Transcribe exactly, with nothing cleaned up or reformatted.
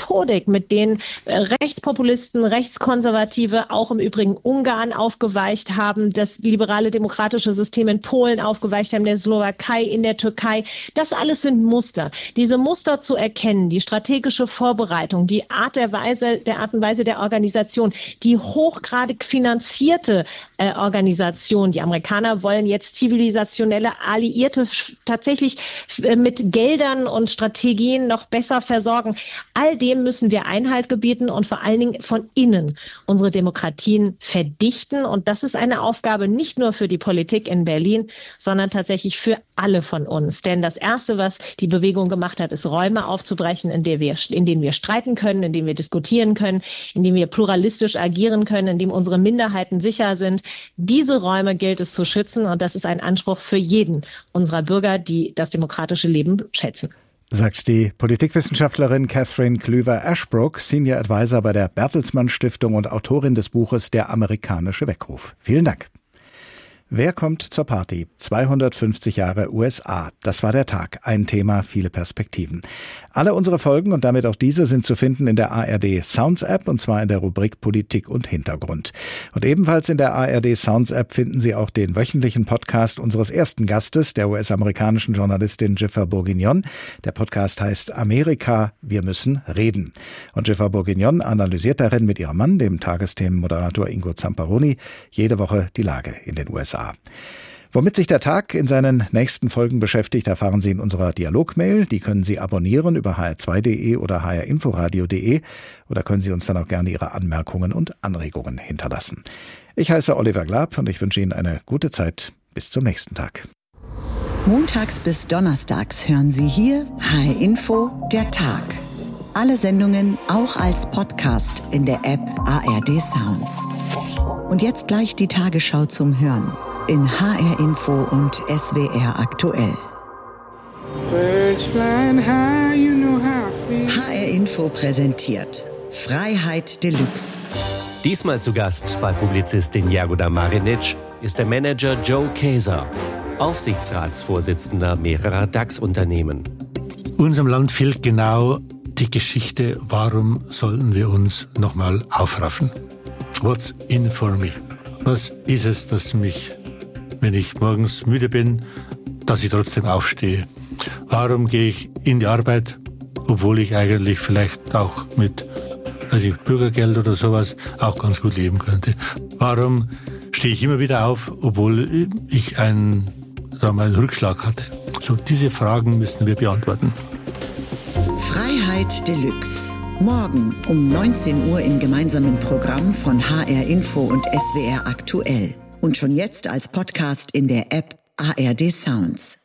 Methodik, mit denen Rechtspopulisten, Rechtskonservative, auch im Übrigen Ungarn aufgeweicht haben, das liberale demokratische System in Polen aufgeweicht haben, der Slowakei, in der Türkei. Das alles sind Muster. Diese Muster zu erkennen, die strategische Vorbereitung, die Art der Weise, der Art und Weise der Organisation, die hochgradig finanzierte äh, Organisation. Die Amerikaner wollen jetzt zivilisationelle Alliierte tatsächlich äh, mit Geldern und Strategien noch besser versorgen. All dem müssen wir Einhalt gebieten und vor allen Dingen von innen unsere Demokratien verdichten. Und das ist eine Aufgabe nicht nur für die Politik in Berlin, sondern tatsächlich für alle von uns. Denn das Erste, was die Bewegung gemacht hat, ist Räume aufzubrechen, in, der wir, in denen wir streiten können, in denen wir diskutieren können, in denen wir pluralistisch agieren können, in denen unsere Minderheiten sicher sind. Diese Räume gilt es zu schützen und das ist ein Anspruch für jeden unserer Bürger, die das demokratische Leben schätzen. Sagt die Politikwissenschaftlerin Catherine Klüver-Ashbrook, Senior Advisor bei der Bertelsmann Stiftung und Autorin des Buches Der amerikanische Weckruf. Vielen Dank. Wer kommt zur Party? zweihundertfünfzig Jahre U S A. Das war der Tag. Ein Thema, viele Perspektiven. Alle unsere Folgen und damit auch diese sind zu finden in der A R D Sounds App und zwar in der Rubrik Politik und Hintergrund. Und ebenfalls in der A R D Sounds App finden Sie auch den wöchentlichen Podcast unseres ersten Gastes, der U S-amerikanischen Journalistin Jiffer Bourguignon. Der Podcast heißt Amerika, wir müssen reden. Und Jiffer Bourguignon analysiert darin mit ihrem Mann, dem Tagesthemenmoderator Ingo Zamparoni, jede Woche die Lage in den U S A. Womit sich der Tag in seinen nächsten Folgen beschäftigt, erfahren Sie in unserer Dialogmail. Die können Sie abonnieren über h r zwei punkt d e oder h r inforadio punkt d e oder können Sie uns dann auch gerne Ihre Anmerkungen und Anregungen hinterlassen. Ich heiße Oliver Glab und ich wünsche Ihnen eine gute Zeit. Bis zum nächsten Tag. Montags bis donnerstags hören Sie hier H R Info, der Tag. Alle Sendungen auch als Podcast in der App A R D Sounds. Und jetzt gleich die Tagesschau zum Hören in H R Info und S W R aktuell. H R Info präsentiert Freiheit Deluxe. Diesmal zu Gast bei Publizistin Jagoda Marinic ist der Manager Joe Kaeser, Aufsichtsratsvorsitzender mehrerer DAX-Unternehmen. Unserem Land fehlt genau die Geschichte, warum sollten wir uns nochmal aufraffen? What's in for me? Was ist es, das mich, wenn ich morgens müde bin, dass ich trotzdem aufstehe? Warum gehe ich in die Arbeit, obwohl ich eigentlich vielleicht auch mit also Bürgergeld oder sowas auch ganz gut leben könnte? Warum stehe ich immer wieder auf, obwohl ich einen, sagen wir mal, einen Rückschlag hatte? So, diese Fragen müssen wir beantworten. Freiheit Deluxe. Morgen um neunzehn Uhr im gemeinsamen Programm von H R Info und S W R aktuell. Und schon jetzt als Podcast in der App A R D Sounds.